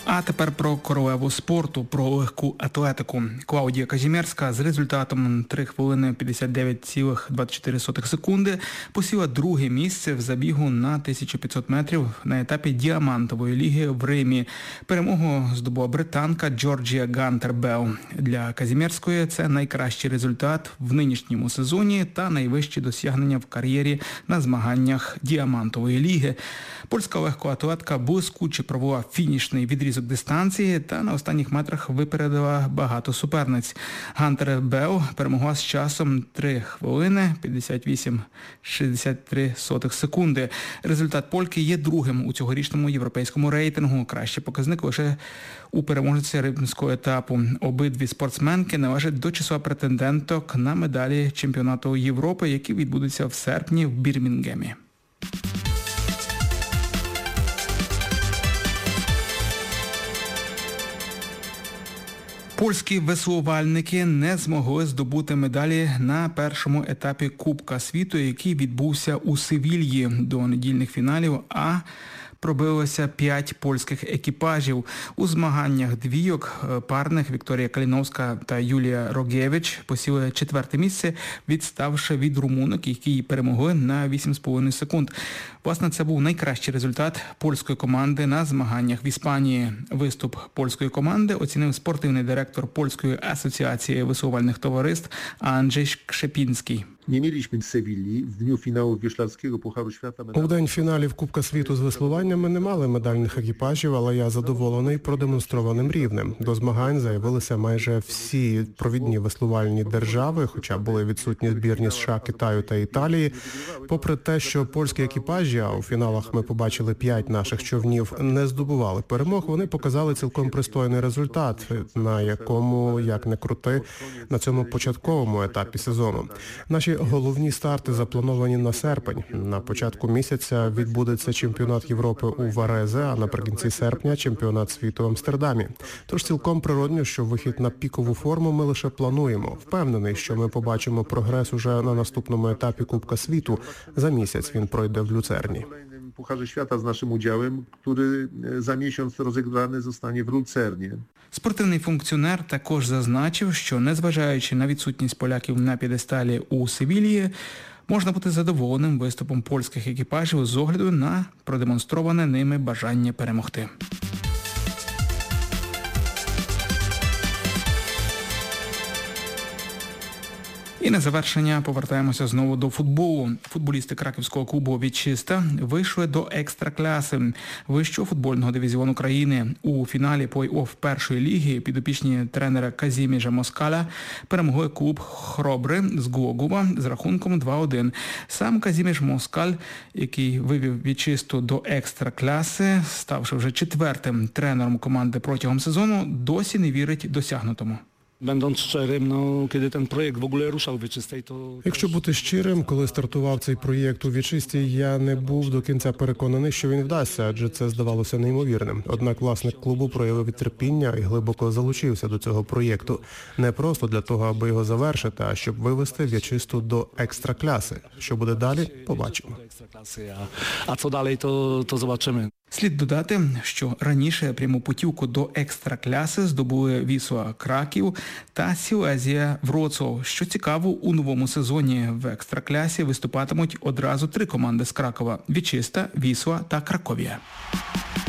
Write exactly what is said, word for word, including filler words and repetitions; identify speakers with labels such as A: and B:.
A: А тепер про королеву спорту, про легку атлетику. Клаудія Казімірська з результатом три хвилини п'ятдесят дев'ять цілих двадцять чотири сотих секунди посіла друге місце в забігу на тисячу п'ятсот метрів на етапі діамантової ліги в Римі. Перемогу здобула британка Джорджія Гантер-Белл. Для Казімірської це найкращий результат в нинішньому сезоні та найвищі досягнення в кар'єрі на змаганнях діамантової ліги. Польська легкоатлетка блискуче провела фінішний відрізок дистанції та на останніх метрах випередила багато суперниць. Гантер-Белл перемогла з часом три хвилини п'ятдесят вісім цілих шістдесят три сотих секунди. Результат польки є другим у цьогорічному європейському рейтингу. Кращий показник лише у переможниці римського етапу. Обидві спортсменки належать до числа претенденток на медалі чемпіонату Європи, який відбудеться в серпні в Бірмінгемі. Польські веслувальники не змогли здобути медалі на першому етапі Кубка світу, який відбувся у Севільї. До недільних фіналів А пробилося п'ять польських екіпажів. У змаганнях двійок парних Вікторія Каліновська та Юлія Рогевич посіли четверте місце, відставши від румунок, які перемогли на вісім з половиною секунд. Власне, це був найкращий результат польської команди на змаганнях в Іспанії. Виступ польської команди оцінив спортивний директор Польської асоціації веслувальних товариств Анджей Кшепінський.
B: Nie mieliśmy Sewilli w dniu finału wioślarskiego Pucharu Świata.
C: У день фіналів Кубка світу з веслування ми не мали медальних екіпажів, але я задоволений продемонстрованим рівнем. До змагань заявилися майже всі провідні веслувальні держави, хоча були відсутні збірні США, Китаю та Італії. Попри те, що польські екіпажі, а у фіналах ми побачили п'ять наших човнів, не здобували перемог, вони показали цілком пристойний результат, на якому, як не крути, на цьому початковому етапі сезону. Наші головні старти заплановані на серпень. На початку місяця відбудеться чемпіонат Європи у Варезе, а наприкінці серпня чемпіонат світу в Амстердамі. Тож цілком природно, що вихід на пікову форму ми лише плануємо. Впевнений, що ми побачимо прогрес уже на наступному етапі Кубка світу. За місяць він пройде в Люцерні.
B: Pucharze Świata z naszym udziałem, który za miesiąc rozegrany zostanie w Lucernie.
A: Спортивний функціонер також зазначив, що незважаючи на відсутність поляків на п'єдесталі у Севільї, можна бути задоволеним виступом польських екіпажів з огляду на продемонстроване ними бажання перемогти. І на завершення повертаємося знову до футболу. Футболісти краківського клубу «Вітчиста» вийшли до екстракласи вищого футбольного дивізіону країни. У фіналі плей-офф першої ліги підопічні тренера Казіміжа Москаля перемогли клуб «Хробри» з Глогова з рахунком два один. Сам Казіміж Москаль, який вивів «Вітчисту» до екстракласи, ставши вже четвертим тренером команди протягом сезону, досі не вірить досягнутому.
D: Będąc szczerym, no, kiedy ten projekt w ogóle ruszał w Wyczystej, to...
C: Якщо бути щирим, коли стартував цей проєкт у Вічистій, я не був до кінця переконаний, що він вдасться, адже це здавалося неймовірним. Однак власник клубу проявив терпіння і глибоко залучився до цього проєкту. Не просто для того, аби його завершити, а щоб вивести Вічисту до екстракласи. Що буде далі, побачимо.
D: А що далі, то, то побачимо.
A: Слід додати, що раніше пряму путівку до екстракляси здобули Вісла Краків та Сілезія Вроцлав. Що цікаво, у новому сезоні в екстраклясі виступатимуть одразу три команди з Кракова – Вічиста, Вісла та Краковія.